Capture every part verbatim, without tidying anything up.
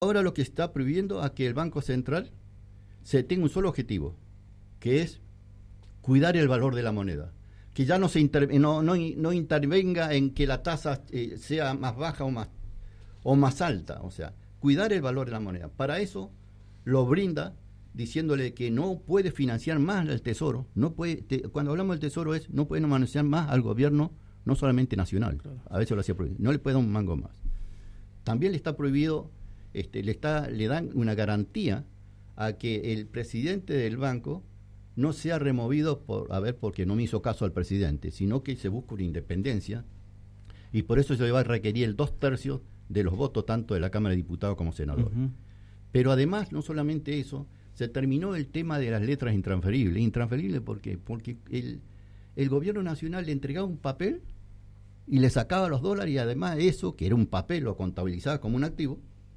ahora lo que está prohibiendo a que el Banco Central se tenga un solo objetivo, que es cuidar el valor de la moneda, que ya no se inter, no, no, no intervenga en que la tasa eh, sea más baja o más o más alta, o sea, cuidar el valor de la moneda. Para eso lo brinda diciéndole que no puede financiar más al Tesoro, no puede, te, cuando hablamos del Tesoro es no puede financiar más al gobierno, no solamente nacional, claro. A veces lo hacía prohibido, no le puede dar un mango más. También le está prohibido, este, le está, le dan una garantía a que el presidente del banco no sea removido por, a ver, porque no me hizo caso al presidente, sino que se busca una independencia, y por eso se va a requerir el dos tercios de los votos tanto de la Cámara de Diputados como senadores. Uh-huh. Pero además, no solamente eso, se terminó el tema de las letras intransferibles. Intransferibles ¿por qué? Porque el, el gobierno nacional le entregaba un papel y le sacaba los dólares, y además eso, que era un papel, lo contabilizaba como un activo,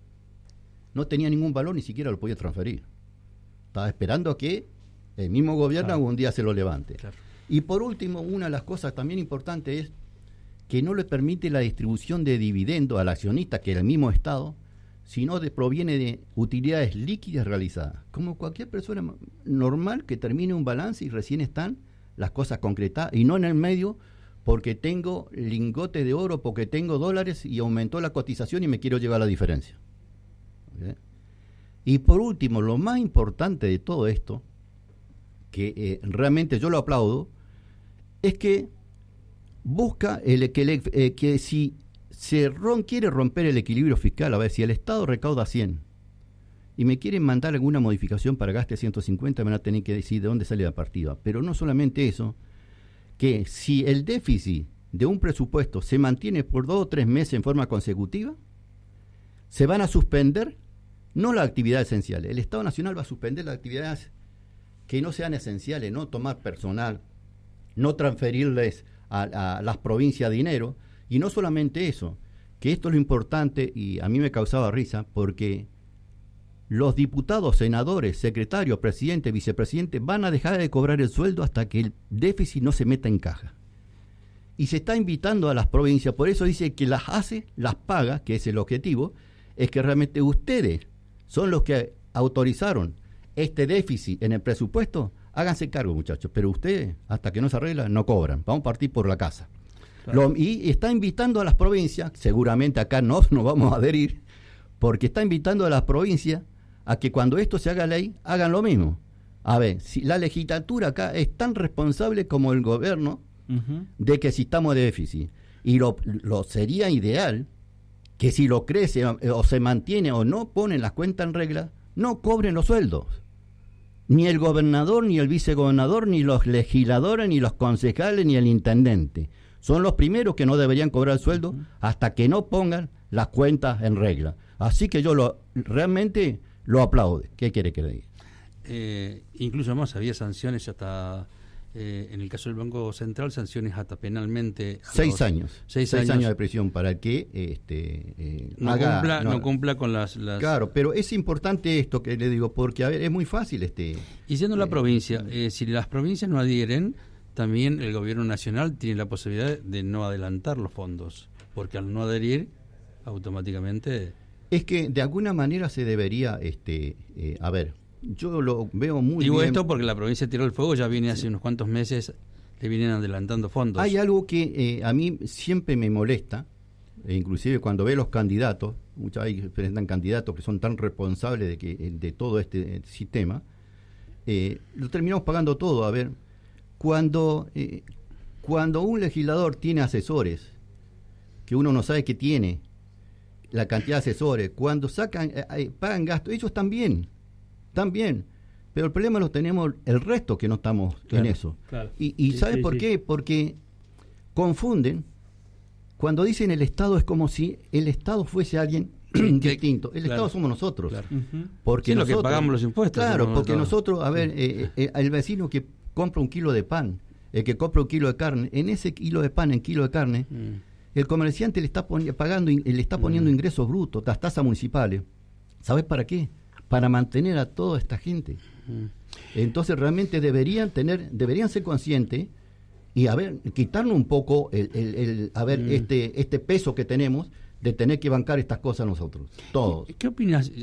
no tenía ningún valor, ni siquiera lo podía transferir. Estaba esperando a que el mismo gobierno claro. algún día se lo levante. Claro. Y por último, una de las cosas también importantes es que no le permite la distribución de dividendos al accionista, que era el mismo Estado, sino de, proviene de utilidades líquidas realizadas. Como cualquier persona normal que termine un balance y recién están las cosas concretadas, y no en el medio porque tengo lingotes de oro, porque tengo dólares y aumentó la cotización y me quiero llevar la diferencia. ¿Okay? Y por último, lo más importante de todo esto, que eh, realmente yo lo aplaudo, es que busca el, que, el, eh, que si se ron, quiere romper el equilibrio fiscal, a ver, si el Estado recauda cien y me quieren mandar alguna modificación para gaste ciento cincuenta, me van a tener que decir de dónde sale la partida. Pero no solamente eso, que si el déficit de un presupuesto se mantiene por dos o tres meses en forma consecutiva, se van a suspender no las actividades esenciales. El Estado Nacional va a suspender las actividades que no sean esenciales, no tomar personal, no transferirles a, a las provincias dinero, y no solamente eso, que esto es lo importante, y a mí me causaba risa, porque los diputados, senadores, secretarios, presidente, vicepresidente van a dejar de cobrar el sueldo hasta que el déficit no se meta en caja. Y se está invitando a las provincias, por eso dice que las hace, las paga, que es el objetivo, es que realmente ustedes son los que autorizaron este déficit en el presupuesto. Háganse cargo, muchachos, pero ustedes, hasta que no se arregla, no cobran. Vamos a partir por la casa. Claro. Lo, y está invitando a las provincias, seguramente acá no nos vamos a adherir, porque está invitando a las provincias a que cuando esto se haga ley, hagan lo mismo. A ver, si la legislatura acá es tan responsable como el gobierno uh-huh. de que si estamos de déficit. Y lo, lo sería ideal que si lo crece o, o se mantiene o no ponen las cuentas en regla, no cobren los sueldos. Ni el gobernador, ni el vicegobernador, ni los legisladores, ni los concejales, ni el intendente. Son los primeros que no deberían cobrar el sueldo uh-huh. hasta que no pongan las cuentas en regla. Así que yo lo realmente lo aplaudo. ¿Qué quiere que le diga? Eh, incluso más, había sanciones hasta, eh, en el caso del Banco Central, sanciones hasta penalmente. Seis los, años. Seis, seis años. años de prisión para el que este, eh, no, haga, cumpla, no, no cumpla con las, las... Claro, pero es importante esto que le digo, porque a ver, es muy fácil. este. Y siendo eh, la provincia, eh, eh, si las provincias no adhieren, también el gobierno nacional tiene la posibilidad de no adelantar los fondos, porque al no adherir, automáticamente... Es que de alguna manera se debería, este, eh, a ver, yo lo veo muy Digo bien. esto porque la provincia de Tierra del Fuego ya viene hace sí. unos cuantos meses, le vienen adelantando fondos. Hay algo que eh, a mí siempre me molesta, e inclusive cuando veo los candidatos, muchas veces presentan candidatos que son tan responsables de que de todo este sistema, eh, lo terminamos pagando todo. A ver, cuando, eh, cuando un legislador tiene asesores, que uno no sabe que tiene, la cantidad de asesores, cuando sacan, eh, pagan gastos, ellos también, también, pero el problema lo tenemos el resto que no estamos claro, en eso. Claro. Y, y sí, ¿sabe sí, por sí. qué? Porque confunden, cuando dicen el Estado es como si el Estado fuese alguien distinto, el claro, Estado somos nosotros, claro. porque sí, nosotros, lo que pagamos los impuestos. Claro, porque nosotros, a ver, eh, eh, el vecino que compra un kilo de pan, el que compra un kilo de carne, en ese kilo de pan, en kilo de carne, mm. el comerciante le está poni- pagando, le está poniendo mm. ingresos brutos, las tasas municipales. ¿Sabes para qué? Para mantener a toda esta gente. Mm. Entonces realmente deberían tener, deberían ser conscientes y a ver, quitarnos un poco el, el, el a ver, mm. este, este peso que tenemos de tener que bancar estas cosas nosotros, todos. ¿Qué, qué opinas?